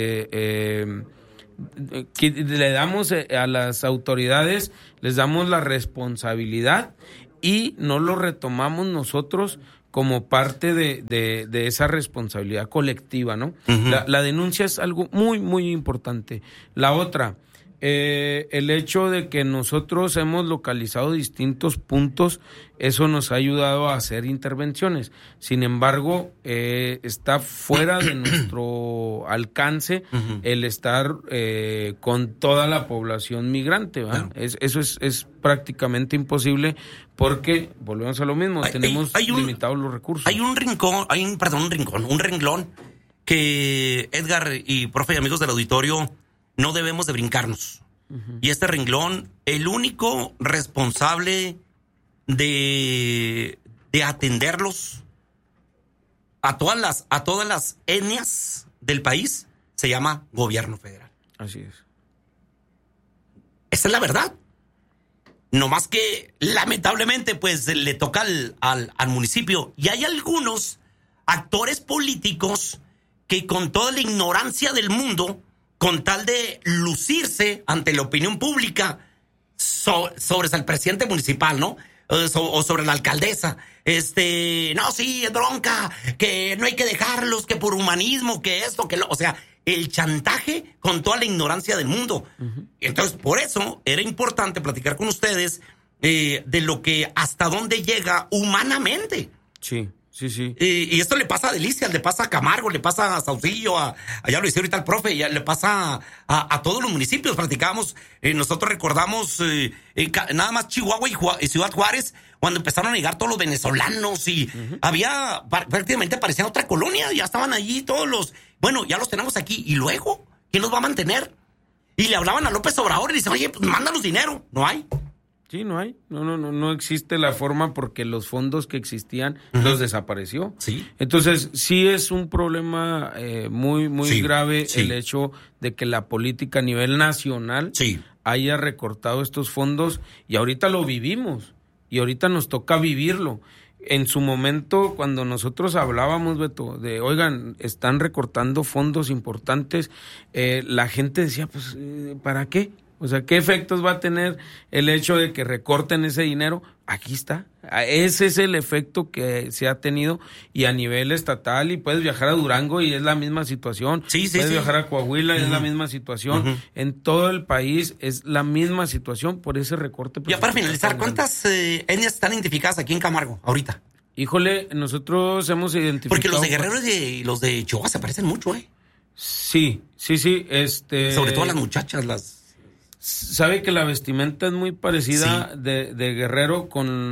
que le damos a las autoridades, les damos la responsabilidad y no lo retomamos nosotros como parte de esa responsabilidad colectiva, ¿no? La denuncia es algo muy, muy importante. La otra, el hecho de que nosotros hemos localizado distintos puntos, eso nos ha ayudado a hacer intervenciones. Sin embargo, está fuera de nuestro alcance el estar con toda la población migrante, ¿verdad? Claro. Eso es prácticamente imposible porque, volvemos a lo mismo, tenemos limitados los recursos. Hay un renglón que Edgar y profe y amigos del auditorio no debemos de brincarnos. Y este renglón, el único responsable de atenderlos a todas las etnias del país se llama gobierno federal. Así es. Esa es la verdad. No más que, lamentablemente, pues le toca al municipio. Y hay algunos actores políticos que con toda la ignorancia del mundo, con tal de lucirse ante la opinión pública sobre el presidente municipal, ¿no? O sobre la alcaldesa. No, sí, es bronca, que no hay que dejarlos, que por humanismo, que esto, que lo... O sea, el chantaje con toda la ignorancia del mundo. Entonces, por eso era importante platicar con ustedes de lo que, hasta dónde llega humanamente. Sí. Sí. Y esto le pasa a Delicias, le pasa a Camargo, le pasa a Saucillo, allá lo decía ahorita el profe, ya le pasa a todos los municipios. Platicamos, nosotros recordamos nada más Chihuahua y Ciudad Juárez, cuando empezaron a llegar todos los venezolanos y había, prácticamente parecía otra colonia, ya estaban allí todos los, bueno, ya los tenemos aquí, y luego, ¿quién los va a mantener? Y le hablaban a López Obrador y le dicen, oye, pues mándanos dinero. No hay. Sí, no hay. No existe la forma porque los fondos que existían los desapareció. Sí. Entonces, sí es un problema muy grave el hecho de que la política a nivel nacional haya recortado estos fondos y ahorita lo vivimos y ahorita nos toca vivirlo. En su momento, cuando nosotros hablábamos, Beto, de, oigan, están recortando fondos importantes, la gente decía, pues, ¿para qué? O sea, ¿qué efectos va a tener el hecho de que recorten ese dinero? Aquí está. Ese es el efecto que se ha tenido y a nivel estatal, y puedes viajar a Durango y es la misma situación. Puedes viajar a Coahuila y es la misma situación. En todo el país es la misma situación por ese recorte. Ya para finalizar, ¿cuántas etnias están identificadas aquí en Camargo ahorita? Híjole, nosotros hemos identificado... Porque los de Guerrero y los de Chihuahua se parecen mucho, ¿eh? Sí. Sobre todo las muchachas, Sabe que la vestimenta es muy parecida de Guerrero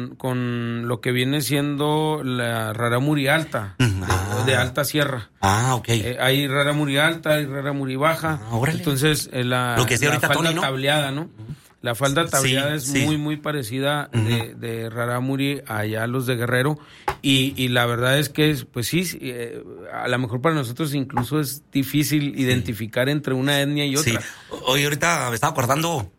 con lo que viene siendo la Rarámuri Alta, de Alta Sierra. Ok. Hay Rarámuri Alta, hay Rarámuri Baja. Entonces, lo que decía ahorita falda Tony, ¿no? tableada, ¿no? La falda tableada es muy parecida de Rarámuri allá a los de Guerrero. Y la verdad es que, pues sí, a lo mejor para nosotros incluso es difícil identificar entre una etnia y otra. Hoy ahorita me estaba acordando,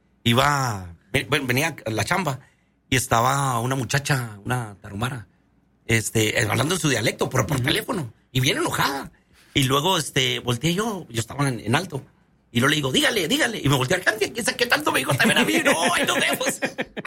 venía a la chamba y estaba una muchacha, una tarahumara, hablando en su dialecto por teléfono y bien enojada. Y luego volteé yo estaba en alto. Y luego le digo, dígale. Y me volteé al cante, ¿quién sabe qué tanto me dijo también a mí? No, ahí nos vemos.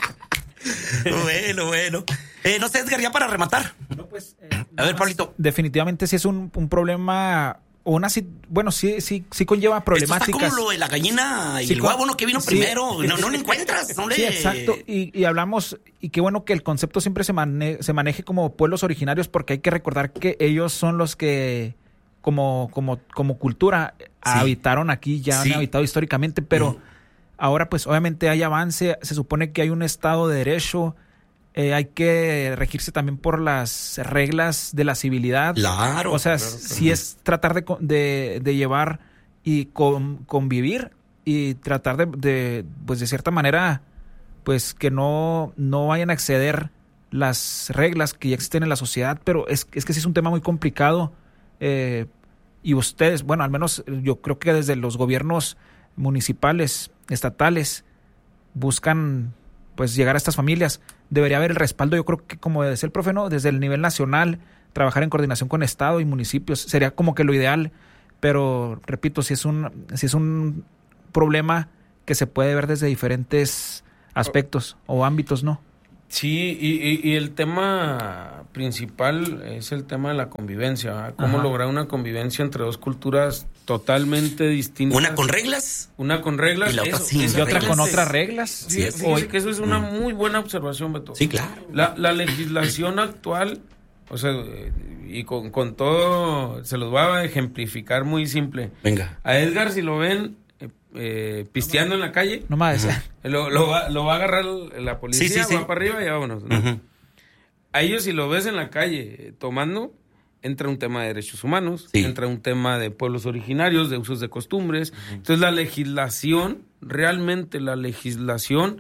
Bueno. No sé, Edgar, ya para rematar. A ver, Pablito. Definitivamente sí es un problema, sí conlleva problemáticas. Esto está como lo de la gallina y el huevo, ¿no? Que vino primero. No lo encuentras. Sí, exacto. Y hablamos, y qué bueno que el concepto siempre se maneje como pueblos originarios, porque hay que recordar que ellos son los que como cultura habitaron aquí, ya han habitado históricamente, pero ahora pues obviamente hay avance, se supone que hay un Estado de Derecho, hay que regirse también por las reglas de la civilidad. Claro. O sea, claro, si es tratar de llevar y convivir y tratar pues de cierta manera, pues que no vayan a exceder las reglas que ya existen en la sociedad, pero es que sí es un tema muy complicado. Y ustedes, bueno, al menos yo creo que desde los gobiernos municipales, estatales, buscan pues llegar a estas familias. Debería haber el respaldo, yo creo que como decía el profe, ¿no? Desde el nivel nacional, trabajar en coordinación con Estado y municipios, sería como que lo ideal, pero repito, si es un problema que se puede ver desde diferentes aspectos o ámbitos, ¿no? Sí, y el tema principal es el tema de la convivencia, ¿verdad? Cómo lograr una convivencia entre dos culturas totalmente distintas. Una con reglas. Una con reglas. Y la otra sin reglas. Y otra con otras reglas. Sí, fíjese que eso es una muy buena observación, Beto. Sí, claro. La legislación actual, o sea, y con todo, se los voy a ejemplificar muy simple. Venga. A Edgar, si lo ven pisteando en la calle, no más, lo va a agarrar la policía, va para arriba y vámonos, ¿no? A ellos, si lo ves en la calle tomando, entra un tema de derechos humanos, entra un tema de pueblos originarios, de usos de costumbres. Entonces la legislación, realmente la legislación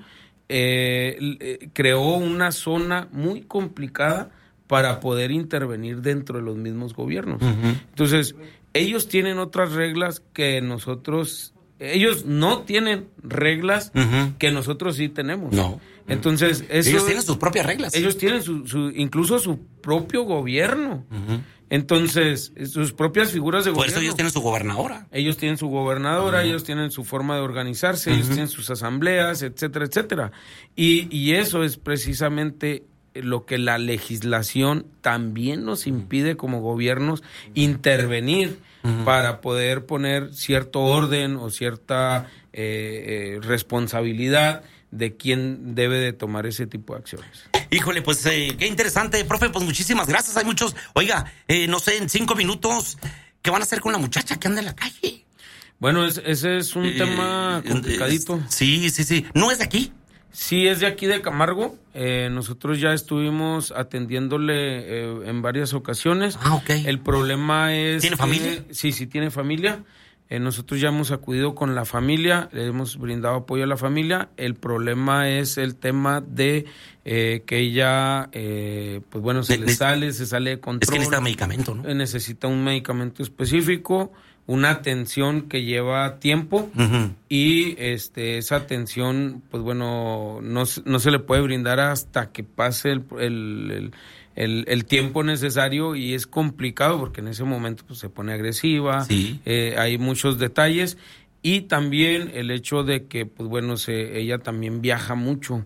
creó una zona muy complicada para poder intervenir dentro de los mismos gobiernos. Entonces, ellos tienen otras reglas que nosotros... Ellos no tienen reglas que nosotros sí tenemos. No. Entonces, ellos tienen sus propias reglas. Ellos tienen incluso su propio gobierno. Entonces, sus propias figuras de gobierno. Por eso ellos tienen su gobernadora. Ellos tienen su gobernadora, ellos tienen su forma de organizarse, ellos tienen sus asambleas, etcétera, etcétera. Y eso es precisamente lo que la legislación también nos impide como gobiernos intervenir para poder poner cierto orden o cierta responsabilidad de quién debe de tomar ese tipo de acciones. Híjole, pues qué interesante, profe, pues muchísimas gracias. Hay muchos, oiga, no sé, en 5 minutos, ¿qué van a hacer con la muchacha que anda en la calle? Bueno, ese es un tema complicadito. Sí. ¿No es de aquí? Sí, es de aquí de Camargo. Nosotros ya estuvimos atendiéndole en varias ocasiones. Ok. El problema es... ¿Tiene familia? Sí, tiene familia. Nosotros ya hemos acudido con la familia, le hemos brindado apoyo a la familia. El problema es el tema de que ella, pues bueno, se sale de control. Es que necesita medicamento, ¿no? Necesita un medicamento específico, una atención que lleva tiempo y esa atención, pues bueno, no se le puede brindar hasta que pase el tiempo necesario, y es complicado porque en ese momento pues se pone agresiva, hay muchos detalles, y también el hecho de que pues bueno ella también viaja mucho,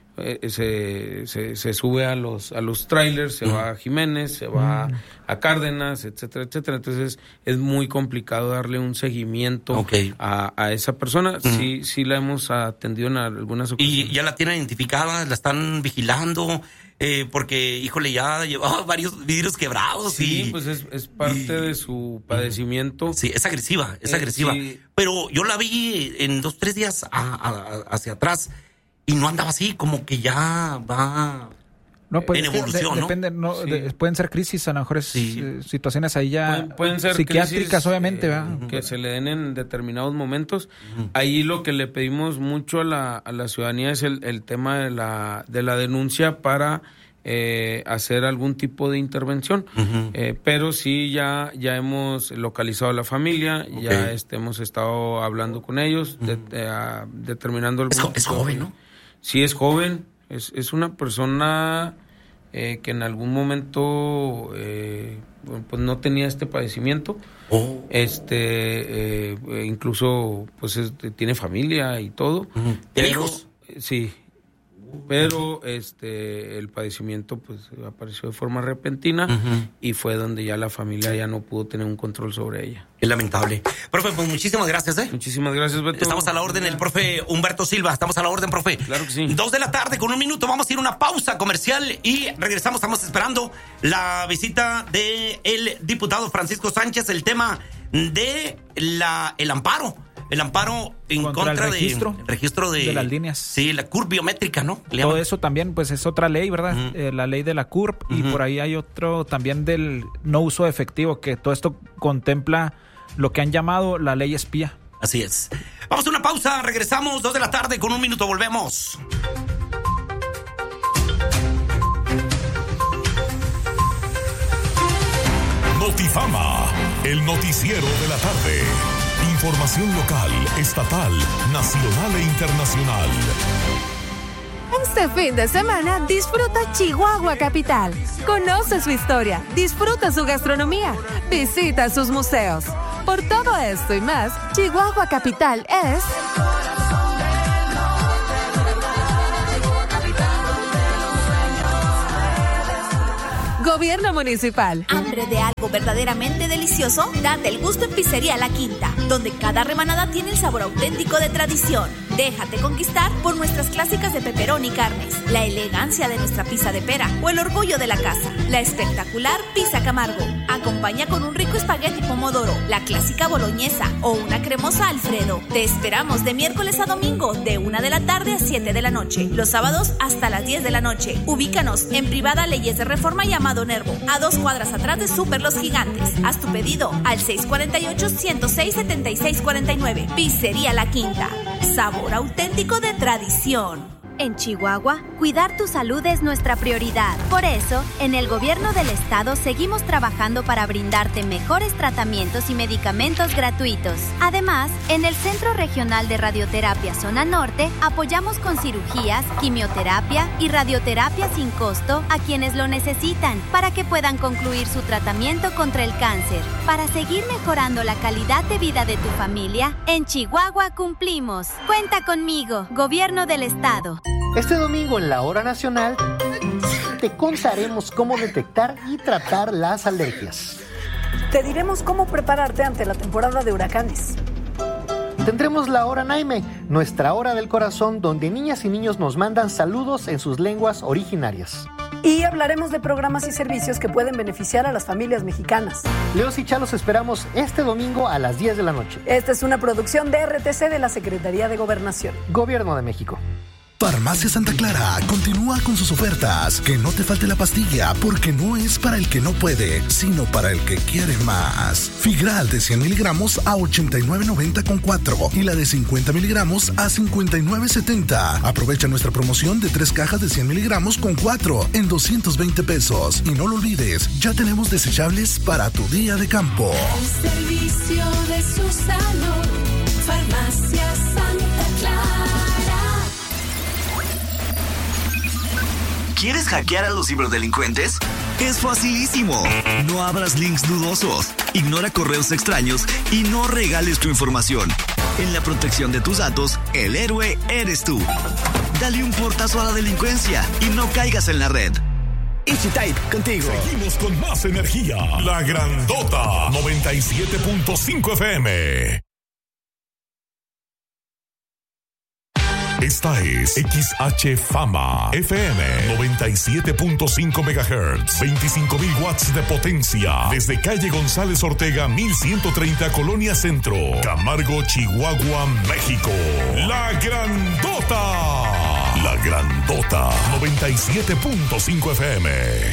se sube a los trailers, se va a Jiménez, se va a Cárdenas, etcétera, etcétera. Entonces es muy complicado darle un seguimiento a esa persona. Sí la hemos atendido en algunas ocasiones. ¿Y ya la tienen identificada? ¿La están vigilando? Porque, híjole, ya llevaba varios vidrios quebrados. Sí, pues es parte de su padecimiento. Sí, es agresiva. Sí. Pero yo la vi en 2-3 días hacia atrás y no andaba así, como que ya va en evolución, ¿no? Depende, pueden ser crisis, a lo mejor situaciones ahí ya pueden ser psiquiátricas, crisis, obviamente, ¿verdad? Que se le den en determinados momentos. Ahí lo que le pedimos mucho a la ciudadanía es el tema de la denuncia para hacer algún tipo de intervención. Pero sí ya hemos localizado a la familia, ya hemos estado hablando con ellos, determinando... Es joven, ¿no? Sí, es joven, es una persona que en algún momento pues no tenía este padecimiento. Incluso pues tiene familia y todo. ¿Tiene hijos? Sí. pero el padecimiento pues apareció de forma repentina y fue donde ya la familia ya no pudo tener un control sobre ella. Es lamentable. Profe, pues muchísimas gracias, Muchísimas gracias, Beto. Estamos a la orden, el profe Humberto Silva. Estamos a la orden, profe. Claro que sí. 2:00 con 1 minuto. Vamos a ir a una pausa comercial y regresamos. Estamos esperando la visita del diputado Francisco Sánchez, el tema de el amparo. El amparo en contra el registro de las líneas. Sí, la CURP biométrica, ¿no? Todo eso también, pues es otra ley, ¿verdad? La ley de la CURP y por ahí hay otro también del no uso efectivo, que todo esto contempla lo que han llamado la ley espía. Así es. Vamos a una pausa, regresamos, 2:00 con 1 minuto, volvemos. Notifama, el noticiero de la tarde. Información local, estatal, nacional e internacional. Este fin de semana disfruta Chihuahua Capital. Conoce su historia, disfruta su gastronomía, visita sus museos. Por todo esto y más, Chihuahua Capital es... Gobierno Municipal. ¿Hambre de algo verdaderamente delicioso? Date el gusto en Pizzería La Quinta, donde cada rebanada tiene el sabor auténtico de tradición. Déjate conquistar por nuestras clásicas de pepperoni y carnes, la elegancia de nuestra pizza de pera o el orgullo de la casa, la espectacular pizza Camargo. Acompaña con un rico espagueti pomodoro, la clásica boloñesa o una cremosa Alfredo. Te esperamos de miércoles a domingo, de 1:00 a 7 de la noche. Los sábados hasta las 10 de la noche. Ubícanos en Privada Leyes de Reforma y Amado Nervo, a 2 cuadras atrás de Super Los Gigantes. Haz tu pedido al 648-106-7649. Pizzería La Quinta. Sabor auténtico de tradición. En Chihuahua, cuidar tu salud es nuestra prioridad. Por eso, en el gobierno del estado seguimos trabajando para brindarte mejores tratamientos y medicamentos gratuitos. Además, en el Centro Regional de Radioterapia Zona Norte, apoyamos con cirugías, quimioterapia y radioterapia sin costo a quienes lo necesitan, para que puedan concluir su tratamiento contra el cáncer. Para seguir mejorando la calidad de vida de tu familia, en Chihuahua cumplimos. Cuenta conmigo, Gobierno del Estado. Este domingo en la Hora Nacional te contaremos cómo detectar y tratar las alergias. Te diremos cómo prepararte ante la temporada de huracanes. Tendremos la Hora Naime, nuestra hora del corazón, donde niñas y niños nos mandan saludos en sus lenguas originarias. Y hablaremos de programas y servicios que pueden beneficiar a las familias mexicanas. Leos y Chalos esperamos este domingo a las 10 de la noche. Esta es una producción de RTC de la Secretaría de Gobernación. Gobierno de México. Farmacia Santa Clara continúa con sus ofertas. Que no te falte la pastilla, porque no es para el que no puede, sino para el que quiere más. Figral de 100 miligramos a $89.90 con 4 y la de 50 miligramos a $59.70. Aprovecha nuestra promoción de 3 cajas de 100 miligramos con 4 en $220. Y no lo olvides, ya tenemos desechables para tu día de campo. El servicio de su salud, Farmacia Santa Clara. ¿Quieres hackear a los ciberdelincuentes? Es facilísimo. No abras links dudosos, ignora correos extraños y no regales tu información. En la protección de tus datos, el héroe eres tú. Dale un portazo a la delincuencia y no caigas en la red. EasyType, contigo. Seguimos con más energía. La Grandota 97.5 FM. Esta es XH Fama FM 97.5 MHz, 25,000 watts de potencia, desde calle González Ortega 1130, Colonia Centro, Camargo, Chihuahua, México. La Grandota 97.5 FM.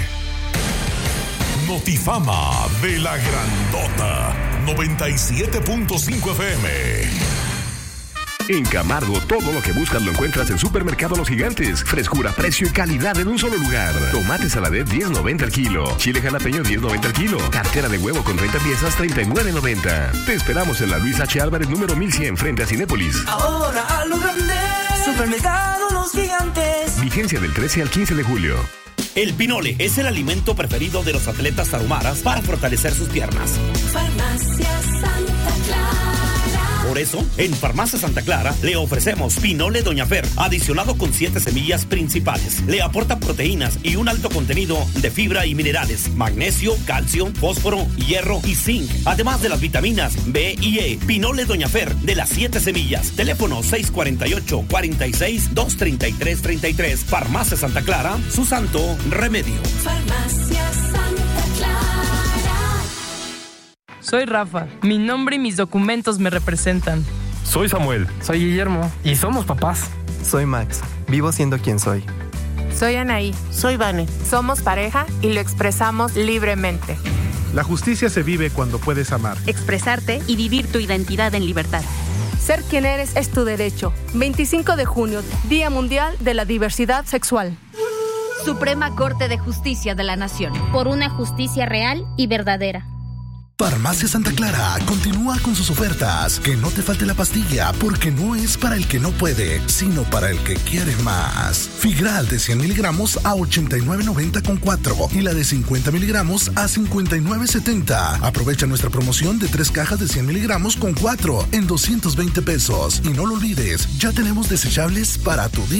Notifama de La Grandota 97.5 FM. En Camargo, todo lo que buscas lo encuentras en Supermercado Los Gigantes. Frescura, precio y calidad en un solo lugar. Tomate saladet, $10.90 al kilo. Chile jalapeño, $10.90 al kilo. Cartera de huevo con 30 piezas, $39.90. Te esperamos en la Luis H. Álvarez, número 1100, frente a Cinépolis. Ahora a lo grande, Supermercado Los Gigantes. Vigencia del 13 al 15 de julio. El pinole es el alimento preferido de los atletas tarahumaras para fortalecer sus piernas. Farmacia Santa Clara. Por eso, en Farmacia Santa Clara le ofrecemos Pinole Doña Fer, adicionado con 7 semillas principales. Le aporta proteínas y un alto contenido de fibra y minerales, magnesio, calcio, fósforo, hierro y zinc, además de las vitaminas B y E. Pinole Doña Fer, de las 7 semillas. Teléfono 648-46-233-33. Farmacia Santa Clara, su santo remedio. Farmacia Santa Clara. Soy Rafa. Mi nombre y mis documentos me representan. Soy Samuel. Soy Guillermo. Y somos papás. Soy Max. Vivo siendo quien soy. Soy Anaí. Soy Vane. Somos pareja y lo expresamos libremente. La justicia se vive cuando puedes amar, expresarte y vivir tu identidad en libertad. Ser quien eres es tu derecho. 25 de junio, Día Mundial de la Diversidad Sexual. Suprema Corte de Justicia de la Nación. Por una justicia real y verdadera. Farmacia Santa Clara continúa con sus ofertas. Que no te falte la pastilla, porque no es para el que no puede, sino para el que quiere más. Figral de 100 miligramos a 89.90 con 4 y la de 50 miligramos a 59.70. Aprovecha nuestra promoción de 3 cajas de 100 miligramos con 4 en 220 pesos. Y no lo olvides, ya tenemos desechables para tu día.